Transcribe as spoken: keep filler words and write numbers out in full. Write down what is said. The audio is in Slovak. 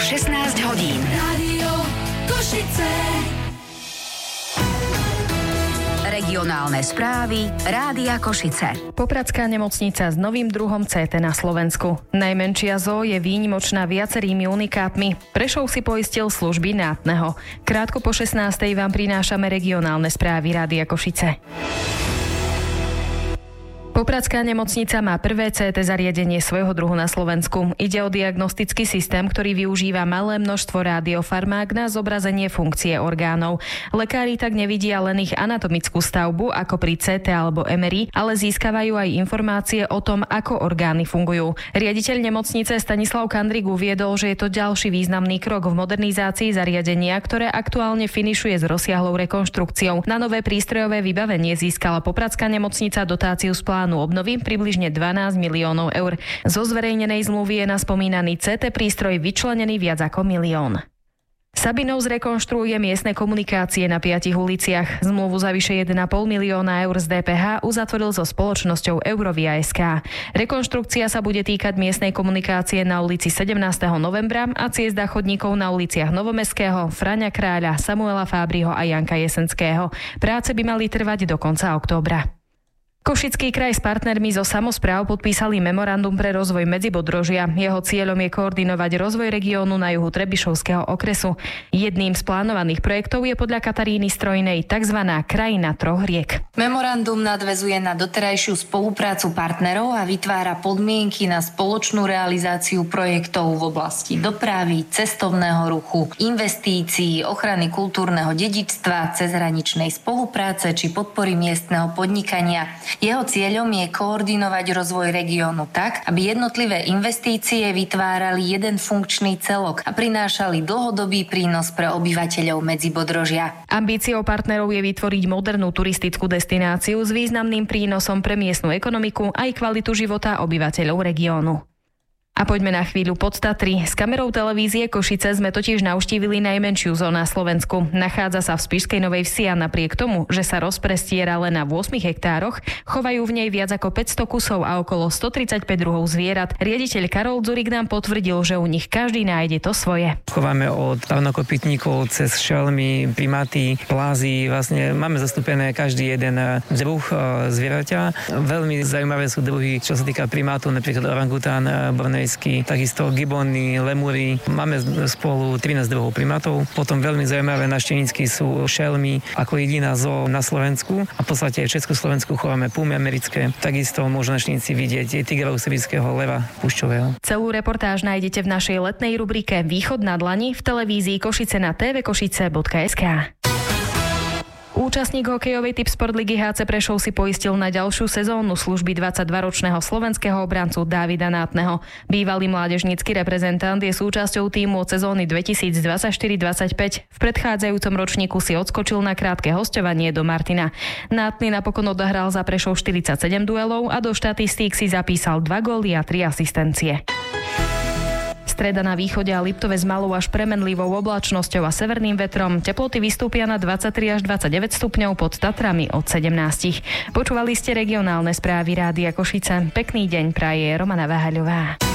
šestnásť hodín. Rádio Košice. Regionálne správy Rádia Košice. Popradská nemocnica s novým druhom cé té na Slovensku. Najmenšia zó je výnimočná viacerými unikátmi. Prešov si poistil služby Nátneho. Krátko po šestnástej vám prinášame regionálne správy Rádia Košice. Popradská nemocnica má prvé cé té zariadenie svojho druhu na Slovensku. Ide o diagnostický systém, ktorý využíva malé množstvo rádiofarmák na zobrazenie funkcie orgánov. Lekári tak nevidia len ich anatomickú stavbu, ako pri cé té alebo em er í, ale získavajú aj informácie o tom, ako orgány fungujú. Riaditeľ nemocnice Stanislav Kandrik uviedol, že je to ďalší významný krok v modernizácii zariadenia, ktoré aktuálne finišuje s rozsiahlou rekonštrukciou. Na nové prístrojové vybavenie získala Popradská nemocnica dotáciu z plánu obnovy približne dvanásť miliónov eur. Zo zverejnenej zmluvy je na spomínaný cé té prístroj vyčlenený viac ako milión. Sabinov zrekonštruuje miestne komunikácie na piatich uliciach. Zmluvu za vyše jeden a pol milióna eur z dé pé há uzatvoril so spoločnosťou Eurovia es ká. Rekonštrukcia sa bude týkať miestnej komunikácie na ulici sedemnásteho novembra a ciest a chodníkov na uliciach Novomestského, Fraňa Kráľa, Samuela Fábriho a Janka Jesenského. Práce by mali trvať do konca októbra. Košický kraj s partnermi zo samospráv podpísali memorandum pre rozvoj Medzibodrožia. Jeho cieľom je koordinovať rozvoj regiónu na juhu Trebišovského okresu. Jedným z plánovaných projektov je podľa Kataríny Strojnej tzv. Krajina troch riek. Memorandum nadväzuje na doterajšiu spoluprácu partnerov a vytvára podmienky na spoločnú realizáciu projektov v oblasti dopravy, cestovného ruchu, investícií, ochrany kultúrneho dedičstva, cezhraničnej spolupráce či podpory miestneho podnikania. Jeho cieľom je koordinovať rozvoj regiónu tak, aby jednotlivé investície vytvárali jeden funkčný celok a prinášali dlhodobý prínos pre obyvateľov Medzibodrožia. Ambíciou partnerov je vytvoriť modernú turistickú destináciu s významným prínosom pre miestnu ekonomiku aj kvalitu života obyvateľov regiónu. A poďme na chvíľu pod Tatry. S kamerou televízie Košice sme totiž navštívili najmenšiu zónu na Slovensku. Nachádza sa v Spišskej Novej Vsi a napriek tomu, že sa rozprestiera len na ôsmich hektároch, chovajú v nej viac ako päťsto kusov a okolo stotridsaťpäť druhov zvierat. Riaditeľ Karol Dzurik nám potvrdil, že u nich každý nájde to svoje. Chováme od pavnokopytníkov cez šelmy, primáty, plázy. Vlastne máme zastúpené každý jeden druh zvieraťa. Veľmi zaujímavé sú druhy, čo sa týka primátov, napríklad orangután, bornej, takisto gibony, lemúry. Máme spolu trinásť druhov primátov. Potom veľmi zaujímavé návštevnícky sú šelmy ako jediná zoo na Slovensku. A v podstate v Československu chováme pumy americké. Takisto môžu návštevníci vidieť tigrov sibírskeho leva púšťového. Celú reportáž nájdete v našej letnej rubrike Východ na dlani v televízii Košice na té vé košice bodka es ká. Účastník hokejovej Tipsport ligy há cé Prešov si poistil na ďalšiu sezónu služby dvadsaťdvaročného slovenského obrancu Dávida Nátneho. Bývalý mládežnícky reprezentant je súčasťou tímu od sezóny dvetisícdvadsaťštyri dvadsaťpäť. V predchádzajúcom ročníku si odskočil na krátke hosťovanie do Martina. Nátny napokon odohral za Prešov štyridsaťsedem duelov a do štatistík si zapísal dva góly a tri asistencie. Streda na východe a Liptove s malou až premenlivou oblačnosťou a severným vetrom. Teploty vystúpia na dvadsaťtri až dvadsaťdeväť stupňov, pod Tatrami od sedemnásť. Počúvali ste regionálne správy Rádia Košice. Pekný deň praje Romana Váhaľová.